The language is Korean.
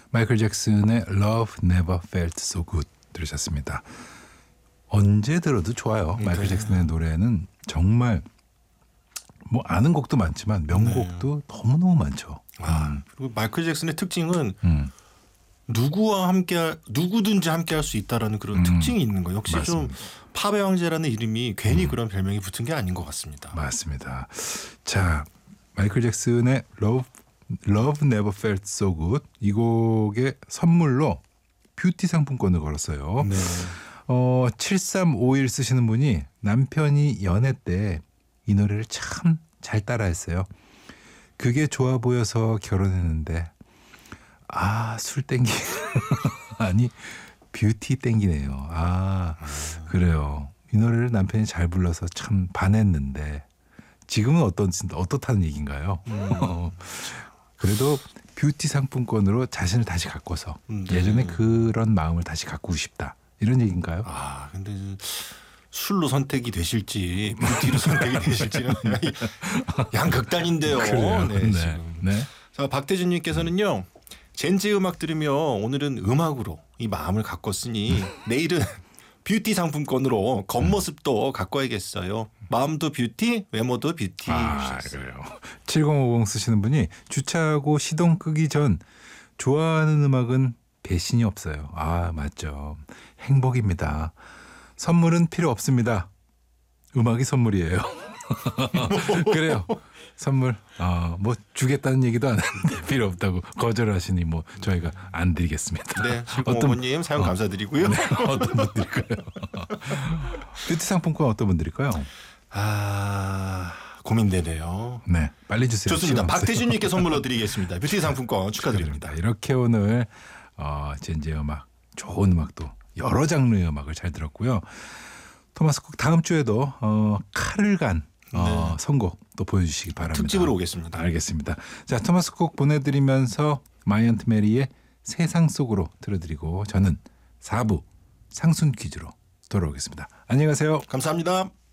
마이클 잭슨의 Love Never Felt So Good 들으셨습니다. 언제 들어도 좋아요. 마이클 네. 잭슨의 노래는 정말 뭐 아는 곡도 많지만 명곡도 너무너무 많죠. 그리고 마이클 잭슨의 특징은 음. 누구든지 함께할 수 있다라는 그런 특징이 있는 거예요. 역시 맞습니다. 좀 팝의 왕제라는 이름이 괜히 그런 별명이 붙은 게 아닌 것 같습니다. 맞습니다. 자, 마이클 잭슨의 Love Never Felt So Good 이 곡의 선물로 뷰티 상품권을 걸었어요. 네. 7351 쓰시는 분이 남편이 연애 때 이 노래를 참 잘 따라했어요. 그게 좋아 보여서 결혼했는데 술 땡기 아니 뷰티 땡기네요. 그래요. 이 노래를 남편이 잘 불러서 참 반했는데 지금은 어떻다는 얘기인가요? 그래도 뷰티 상품권으로 자신을 다시 가꿔서 예전에 그런 마음을 다시 가꾸고 싶다. 이런 얘기인가요? 근데 술로 선택이 되실지 뷰티로 선택이 되실지는 양극단인데요. 그래요. 네, 지금. 네. 자, 박태준님께서는요. 젠지 음악 들으며 오늘은 음악으로 이 마음을 가꿨으니 내일은 뷰티 상품권으로 겉모습도 가꿔야겠어요. 마음도 뷰티, 외모도 뷰티. 그래요. 7050 쓰시는 분이 주차하고 시동 끄기 전 좋아하는 음악은 배신이 없어요. 맞죠. 행복입니다. 선물은 필요 없습니다. 음악이 선물이에요. 그래요. 선물 뭐 주겠다는 얘기도 안 하는데 필요 없다고 거절하시니 뭐 저희가 안 드리겠습니다. 네, 7050님 사연 감사드리고요. 네, 어떤 분들일까요? 뷰티 상품권 어떤 분들일까요? 고민되네요. 네, 빨리 주세요. 좋습니다. 박태준님께 선물로 드리겠습니다. 뷰티 상품권 축하드립니다. 이렇게 오늘 젠지의 음악, 좋은 음악도 여러 장르의 음악을 잘 들었고요. 토마스 쿡 다음 주에도 칼을 간 선곡 또 보여주시기 바랍니다. 특집으로 오겠습니다. 알겠습니다. 자, 토마스 쿡 보내드리면서 마이언트 메리의 세상 속으로 들어드리고 저는 4부 상순 퀴즈로 돌아오겠습니다. 안녕히 가세요. 감사합니다.